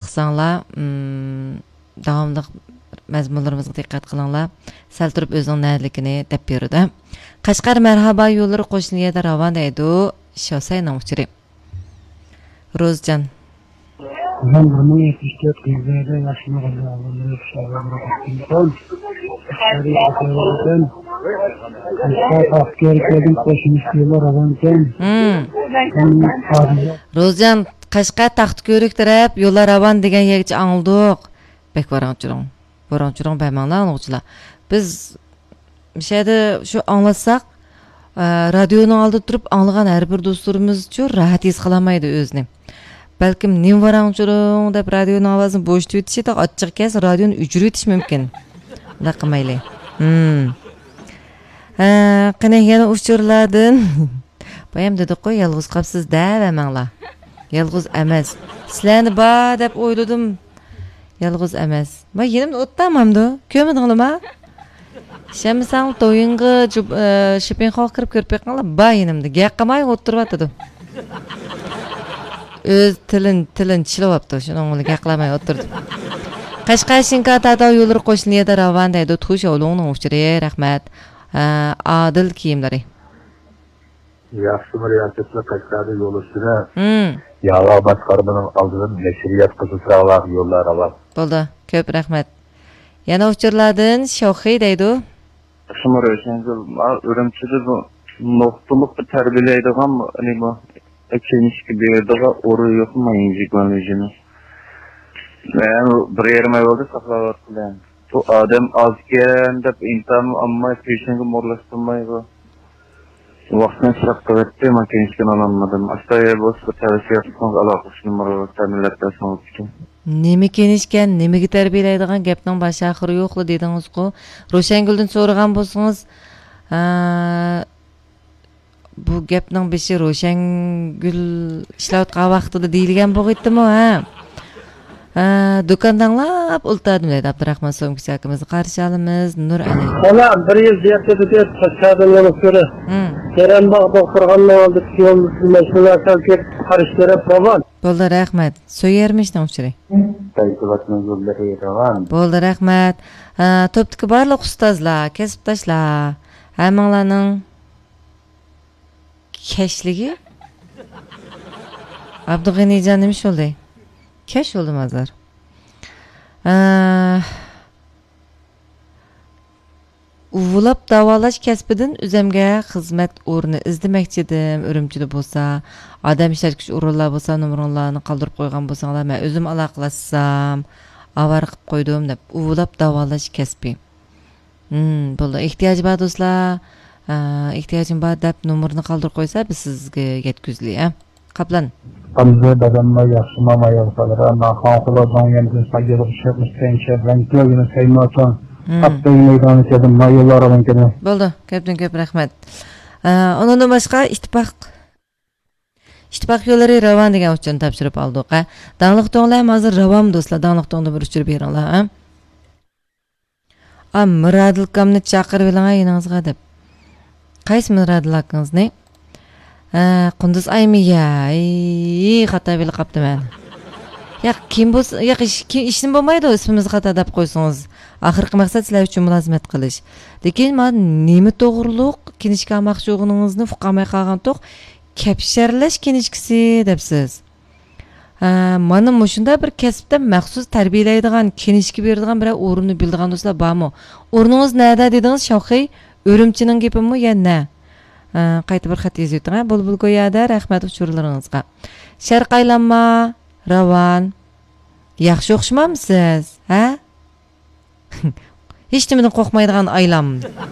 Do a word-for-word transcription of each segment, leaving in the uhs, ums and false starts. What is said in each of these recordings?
qilsanglar, davomli mazmunlarimizga diqqat qilinglar. Sal turib o'zining na'likini deb berdi. Qashqar marhaba yo'llari qo'shniyada ravon deydi. Shosayning uchiri. Rozjan. Ben bunu yetmiş dört kızlarda yaşına kadar alınır, şahane bıraktıktan, şahane bıraktıktan, kışta askerliklerin koşmuş yıllar avanken, Rozjan, Qashqa taxt ko'rik taraf yo'llar ravon degan yergacha angldik. Bek varanchiroq. Varanchiroq baymanlar o'qchilar. Biz mishada shu anglatsak, radioni oldida turib anglagan har bir do'stlarimiz uchun rahat his qilmaydi o'zini. Balkim nim varanchiroq deb radioni ovozini bo'shitib o'tishda ochiq kes radioni o'chirib o'tish mumkin. Unda qilmayli. Hmm. Ha, qani yana uchurlardan. Bayam dedi-qo'y, yolg'iz qolsiz da demanglar. Yolg'iz emas. Sizlarni ba deb o'yladim. Yolg'iz emas. Men yenimni o'ttamamdi. Ko'midinglarmi? Shamsang to'yinga shipin xol kirib kirib qolganlar ba yenimdi. Gap qilmay o'tiribdi. Öz tilin tilin chilyapti. Shuni o'ngli gap qilmay o'tirdi. Qashqar Shinkata yo'llar qo'shniyada ravon deydi. Tush o'longning uchiri, rahmat. Adil kiyimlari. Yaxşı variantlar Qashqarda yo'l ustida. Hmm. Yağla başqarmaning oldidan nashriyat qilsalar yo'llar var. Bo'ldi. Ko'p rahmat. Yana uchurlardan Shoxiy deydi. Şumar o'shanga Urumchida bu nuqtaliq tarbiyalaydigan nima eksenishga berdigan o'ri yo'qmi injiqlanishini. Men bir yerma bo'ldi saqlayotgan. Bu odam ozgan deb intam amma peshinga morlashtirmaydi. Vaqtni sirab qilibdi, makinishgan olamadim. Astaya bo'lsa tavsiya qilsangiz aloqasi numaralar ta'minlatsangiz ekan. Nima kenishgan, nimaga tarbiyalaydigan gapning bosh oxiri yo'qli dedingiz-ku. Ro'shanguldan so'ragan bo'lsangiz, bu gapning beshi Ro'shangul ishlayotgan vaqtida deyilgan bo'g'itdimi, ha? Do'kondanlab o'ltadim dedi Abdurahmon So'mkichi akamizni qarshi olamiz. Nur Ali. Mana bir yil ziyarati deb Qashqardan yo'l ko'ra. Keranbog' doktorxonaning oldida yo'l mashinalar kelib qarish kerak bo'lgan. Bo'ldi, rahmat. So'yarmishdan uchiri. Bo'ldi, rahmat. Topdiki barliq ustozlar, kasbdoshlar, hammanglarning kashligi Abdug'anijon nima bo'ldi? Kash oldu mazar. Uvulab davolash kasbidan o'zimga xizmat o'rni izlamoqchidim. Urumchida bo'lsa, odam ishlatgich o'rinlar bo'lsa, nomerlarni qoldirib qo'ygan bo'lsanglar, men o'zim aloqalashsam, avar qilib qo'ydim deb uvulab davolash kasbi. Hmm, bo'ldi. Ehtiyoj bor do'stlar, ehtiyojim bor deb nomerni qoldirib qo'ysa, biz sizga yetkazli, ha? Qaplan. Hamza dadamlar yaxshi mama yozsalar, ammo xonqulozdan yana sagiroq ishlatib sencha banklarni saymoton. Qapdan maydoni kedim, mayollar bilan kedim. Bo'ldi, ko'pdan ko'p rahmat. Undan boshqa ittifoq ittifoq yo'llari ravon degan uchun topshirib oldik. Danliq to'nglar hozir ravom do'stlar, danliq to'ngda bir uchirib beringlar, ha? Am Muradil kamni chaqirib oling yiningizga deb. Qaysi Muradil akangizni? Qunduz aymiya, ey xato bilib qapti men. Ya kim bo'lsa, ya ishim bo'lmaydi, ismimizni xato deb qo'ysangiz. Oxirgi maqsad sizlar uchun mulozimat qilish. Lekin men nima to'g'riliq, kinishga maqsudingizni fuqamay qolgan to'q kapsharlash kinishkisi debsiz. Mana shunda bir kasbda maxsus tarbiyalaydigan, kinishga beradigan bir o'rinni bildigan do'stlar bormi? O'rningiz nada dedingiz, Shoxiy? Urumchining gapimi yo na? Qayta bir xat yozib o'ting, Bulbul Go'yada rahmat uchurlaringizga. Sharq aylanma, ravon. Yaxshi o'xshamamsiz, ha? Hech nimadan qo'rqmaydigan aylam.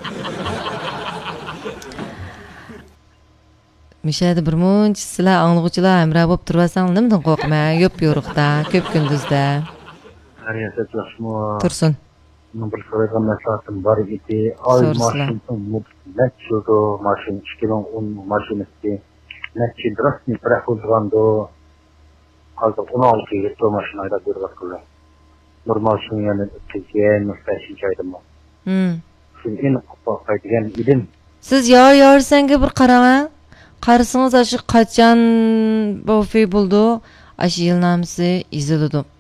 Mishada bir muncha sizlar anglag'uchilar amra bo'lib turasang, nimadan qo'rqma, yo'p yo'riqda, ko'p kunduzda. Hariyat yaxshimi? Tursin. Bir so'ragan maslahatim bor edi. Oy mashinasini nechido mashin ikki ming o'n mashinasi nechido rasmiy praqulgando hozir o'n olti yil mashina haydab yuribdilar. Bir mashina yana kelgan mustaqil joydami? Hmm. Siz eni qo'paydigan edim. Siz yo yorsanga bir qarang. Qarasangiz shu qachon bu fe bo'ldi? Ash yil namsi izildi.